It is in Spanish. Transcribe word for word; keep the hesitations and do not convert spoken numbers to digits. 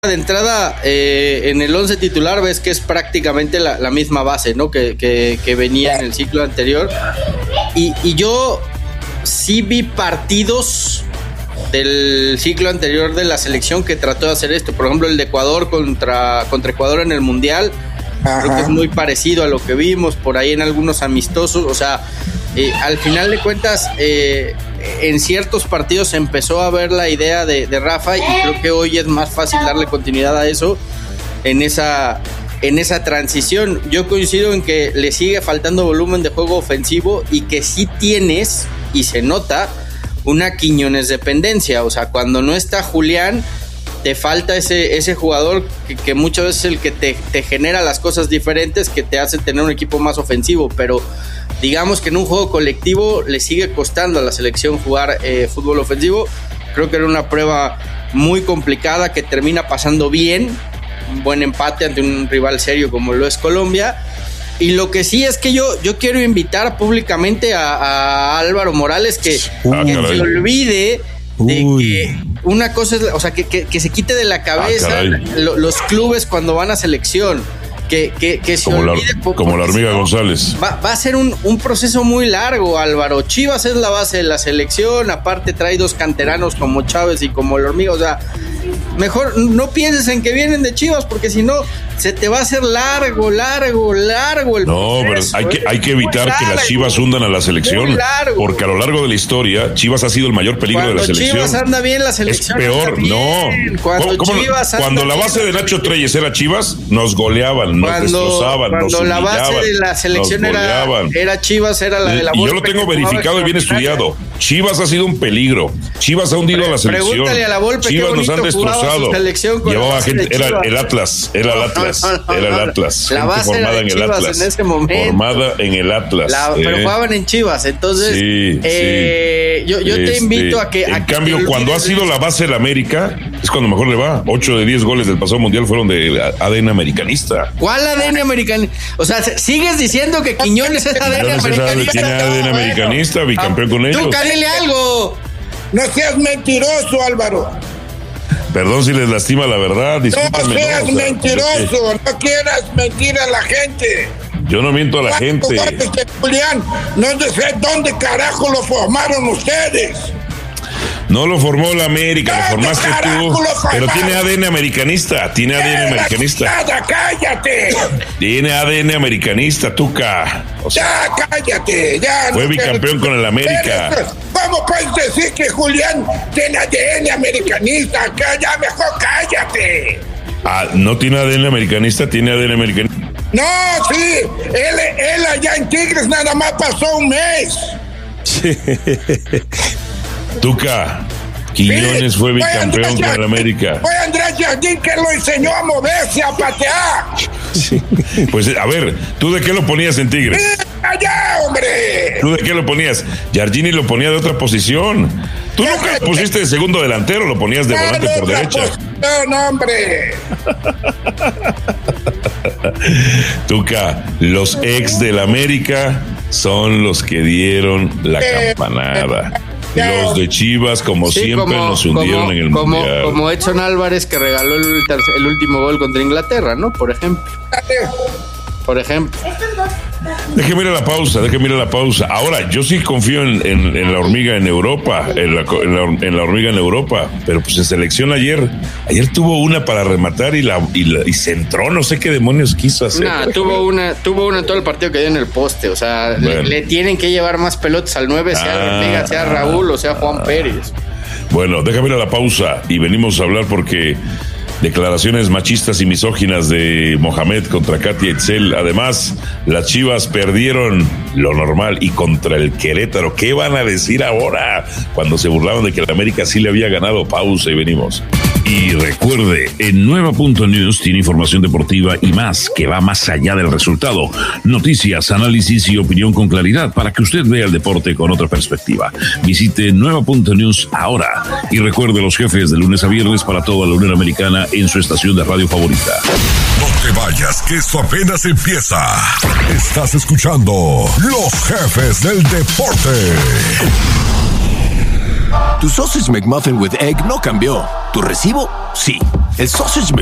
De entrada, eh, en el once titular ves que es prácticamente la, la misma base, ¿no? Que, que, que venía en el ciclo anterior. Y, y yo sí vi partidos del ciclo anterior de la selección que trató de hacer esto. Por ejemplo, el de Ecuador contra, contra Ecuador en el Mundial. Ajá. Creo que es muy parecido a lo que vimos por ahí en algunos amistosos. O sea, eh, al final de cuentas, eh, en ciertos partidos se empezó a ver la idea de, de Rafa, y creo que hoy es más fácil darle continuidad a eso en esa, en esa transición. Yo coincido en que le sigue faltando volumen de juego ofensivo y que sí tienes, y se nota, una Quiñones dependencia. O sea, cuando no está Julián, te falta ese, ese jugador que, que muchas veces es el que te, te genera las cosas diferentes, que te hace tener un equipo más ofensivo, pero digamos que en un juego colectivo le sigue costando a la selección jugar eh, fútbol ofensivo. Creo que era una prueba muy complicada que termina pasando bien, un buen empate ante un rival serio como lo es Colombia. Y lo que sí es que yo, yo quiero invitar públicamente a, a Álvaro Morales que, ah, que se olvide de Uy. que una cosa es, o sea, que, que, que se quite de la cabeza ah, lo, los clubes cuando van a selección. Que, que, que se como, olvide, la, como la hormiga González. Va, va a ser un, un proceso muy largo, Álvaro. Chivas es la base de la selección, aparte trae dos canteranos como Chávez y como la hormiga. O sea, mejor no pienses en que vienen de Chivas, porque si no, se te va a hacer largo, largo, largo el No, proceso, pero hay, ¿eh? que, hay que evitar que las Chivas hundan a la selección, porque a lo largo de la historia, Chivas ha sido el mayor peligro cuando de la selección. Chivas anda bien, la selección es peor, bien. no. Cuando, ¿Cómo, cómo, Chivas cuando la base de Nacho Treyes era Chivas, nos goleaban, nos cuando, destrozaban, cuando nos la humillaban, base de la selección era, era Chivas, era la de la Y yo lo tengo verificado y bien estudiado. Chivas ha sido un peligro. Chivas ha hundido Pre- a la selección. Pregúntale a la Volpe, Chivas nos han destrozado. Llevaba gente, era el Atlas, era el Atlas, no, no, no, era el Atlas. La base formada era de en Chivas el Atlas, en ese momento. Formada en el Atlas. La, eh. Pero jugaban en Chivas, entonces sí, eh, sí. yo, yo este, te invito a que. En a cambio, que cuando ha sido la base del América, es cuando mejor le va. Ocho de diez goles del pasado mundial fueron de A D N americanista. ¿Cuál A D N americanista? O sea, sigues diciendo que Quiñones es A D N Quiñones americanista. Tiene A D N americanista, bicampeón con ellos. Tú, dile algo. No seas mentiroso, Álvaro. Perdón si les lastima la verdad. No seas no, o sea, mentiroso, no quieras mentir a la gente. Yo no miento a la gente. Julián, no sé dónde carajo lo formaron ustedes. No lo formó la América, lo formaste tú. Pero tiene A D N americanista, tiene A D N americanista. ¡Cállate! Tiene A D N americanista, Tuca. O sea, ya, cállate, ya. Fue no bicampeón con el América. ¿Cómo puedes decir que Julián tiene A D N americanista? Ya, mejor cállate. Ah, no tiene A D N americanista, tiene A D N americanista. No, sí, él, él allá en Tigres nada más pasó un mes. Tuca, Quiñones sí, fue bicampeón con el América. Fue Andrés Jardín que lo enseñó a moverse, a patear. Sí. Pues a ver, ¿tú de qué lo ponías en Tigres? ¡Sí, allá, hombre! ¿Tú de qué lo ponías? Jardini lo ponía de otra posición. Tú nunca lo pusiste de segundo delantero, lo ponías de volante por derecha. No, hombre. Tuca, los ex del América son los que dieron la eh, campanada. Eh, Los de Chivas, como sí, siempre, como, nos hundieron como, en el como, mundial. Como Edson Álvarez, que regaló el, el último gol contra Inglaterra, ¿no? Por ejemplo. Por ejemplo. Déjeme ir a la pausa, déjeme ir a la pausa. Ahora, yo sí confío en, en, en la hormiga en Europa, en la, en, la, en la hormiga en Europa, pero pues en selección ayer, ayer tuvo una para rematar y la y, la, y se entró, no sé qué demonios quiso hacer. Nah, tuvo una, tuvo una en todo el partido que dio en el poste, o sea, bueno. le, le tienen que llevar más pelotas al nueve, sea ah, Ortega, sea Raúl o sea Juan Pérez. Bueno, déjame ir a la pausa y venimos a hablar porque declaraciones machistas y misóginas de Mohamed contra Katia Itzel. Además, las Chivas perdieron lo normal y contra el Querétaro. ¿Qué van a decir ahora cuando se burlaban de que el América sí le había ganado? Pausa y venimos. Y recuerde, en Nueva Punto News tiene información deportiva y más que va más allá del resultado. Noticias, análisis y opinión con claridad para que usted vea el deporte con otra perspectiva. Visite Nueva Punto News ahora y recuerde los jefes de lunes a viernes para toda la Unión Americana en su estación de radio favorita. No te vayas, que esto apenas empieza. Estás escuchando Los Jefes del Deporte. Tu Sausage McMuffin with Egg no cambió. ¿Tu recibo? Sí. el sausage